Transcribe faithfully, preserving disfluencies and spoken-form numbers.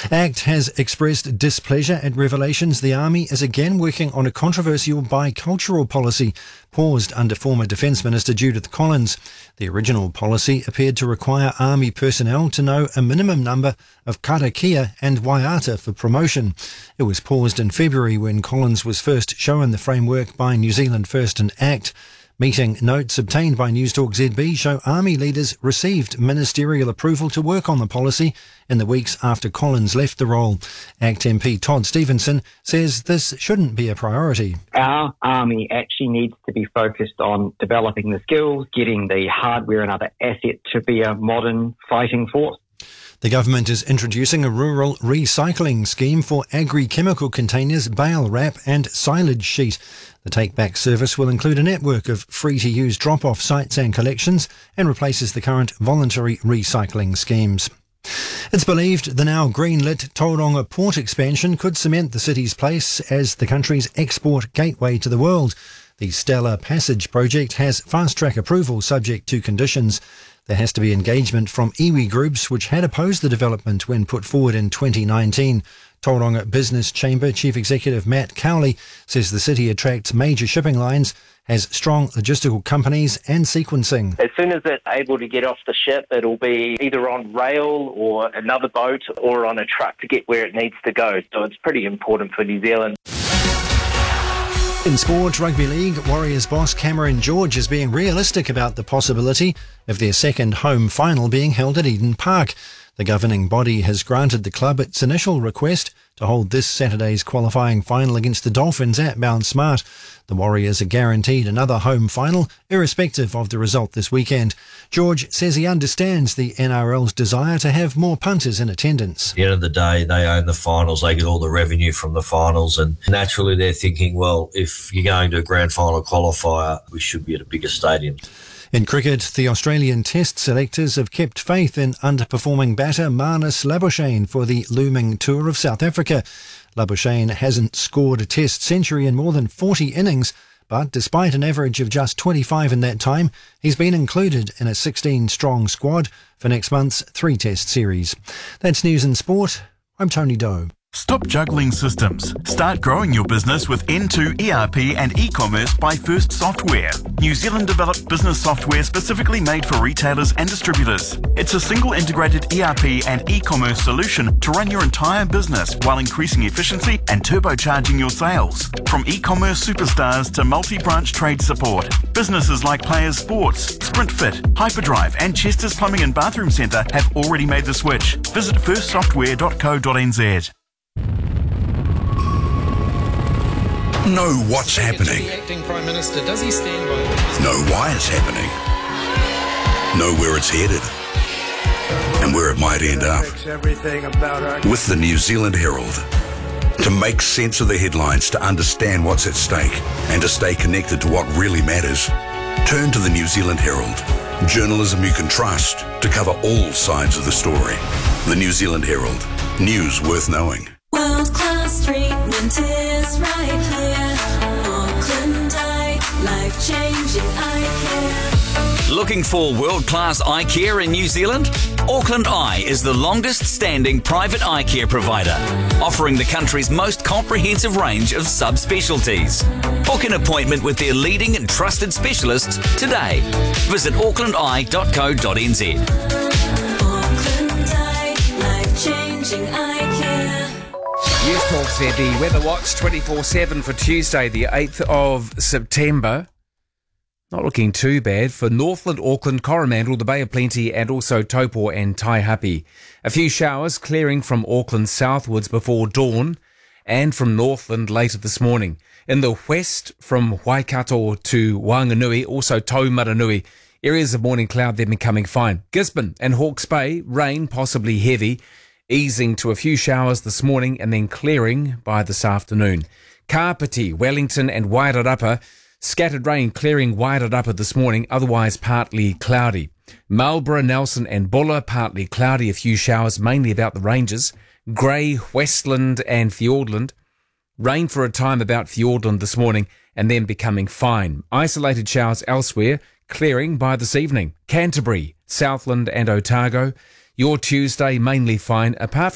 ACT has expressed displeasure at revelations the Army is again working on a controversial bicultural policy paused under former Defence Minister Judith Collins. The original policy appeared to require Army personnel to know a minimum number of karakia and waiata for promotion. It was paused in February when Collins was first shown the framework by New Zealand First and ACT. Meeting notes obtained by Newstalk Z B show Army leaders received ministerial approval to work on the policy in the weeks after Collins left the role. ACT M P Todd Stevenson says this shouldn't be a priority. Our Army actually needs to be focused on developing the skills, getting the hardware and other assets to be a modern fighting force. The government is introducing a rural recycling scheme for agri-chemical containers, bale wrap and silage sheet. The take-back service will include a network of free-to-use drop-off sites and collections and replaces the current voluntary recycling schemes. It's believed the now green-lit Tauranga port expansion could cement the city's place as the country's export gateway to the world. The Stellar Passage project has fast-track approval subject to conditions. There has to be engagement from iwi groups which had opposed the development when put forward in twenty nineteen. Tauranga Business Chamber Chief Executive Matt Cowley says the city attracts major shipping lines, has strong logistical companies and sequencing. As soon as it's able to get off the ship, it'll be either on rail or another boat or on a truck to get where it needs to go. So it's pretty important for New Zealand. In sport, Rugby League, Warriors boss Cameron George is being realistic about the possibility of their second home final being held at Eden Park. The governing body has granted the club its initial request to hold this Saturday's qualifying final against the Dolphins at Mount Smart. The Warriors are guaranteed another home final, irrespective of the result this weekend. George says he understands the N R L's desire to have more punters in attendance. At the end of the day, they own the finals, they get all the revenue from the finals, and naturally they're thinking, well, if you're going to a grand final qualifier, we should be at a bigger stadium. In cricket, the Australian Test selectors have kept faith in underperforming batter Marnus Labuschagne for the looming tour of South Africa. Labuschagne hasn't scored a Test century in more than forty innings, but despite an average of just twenty-five in that time, he's been included in a sixteen-strong squad for next month's three Test series. That's News and Sport. I'm Tony Doe. Stop juggling systems. Start growing your business with N two E R P and e-commerce by First Software. New Zealand developed business software specifically made for retailers and distributors. It's a single integrated E R P and e-commerce solution to run your entire business while increasing efficiency and turbocharging your sales. From e-commerce superstars to multi-branch trade support, businesses like Players Sports, SprintFit, Hyperdrive and Chester's Plumbing and Bathroom Centre have already made the switch. Visit first software dot co dot n z. Know what's happening. Prime Minister, does he stand by? Know why it's happening. Know where it's headed and where it might end up. With the New Zealand Herald. To make sense of the headlines, to understand what's at stake and to stay connected to what really matters, turn to the New Zealand Herald. Journalism you can trust to cover all sides of the story. The New Zealand Herald. News worth knowing. World-class treatment is right here. Auckland Eye, life-changing eye care. Looking for world-class eye care in New Zealand? Auckland Eye is the longest-standing private eye care provider, offering the country's most comprehensive range of subspecialties. Book an appointment with their leading and trusted specialists today. Visit auckland eye dot co dot n z. Auckland Eye, life-changing eye care. Newstalk Z B Weather Watch twenty-four seven for Tuesday, the eighth of September. Not looking too bad for Northland, Auckland, Coromandel, the Bay of Plenty and also Taupo and Taihape. A few showers clearing from Auckland southwards before dawn and from Northland later this morning. In the west from Waikato to Wanganui, also Taumaranui, areas of morning cloud then becoming fine. Gisborne and Hawke's Bay, rain possibly heavy, easing to a few showers this morning and then clearing by this afternoon. Kapiti, Wellington and Wairarapa, scattered rain clearing Wairarapa this morning, otherwise partly cloudy. Marlborough, Nelson and Buller, partly cloudy, a few showers mainly about the ranges. Grey, Westland and Fiordland. Rain for a time about Fiordland this morning and then becoming fine. Isolated showers elsewhere, clearing by this evening. Canterbury, Southland and Otago. Your Tuesday mainly fine, apart